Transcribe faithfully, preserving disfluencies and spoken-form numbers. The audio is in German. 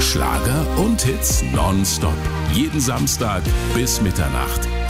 Schlager und Hits nonstop. Jeden Samstag bis Mitternacht.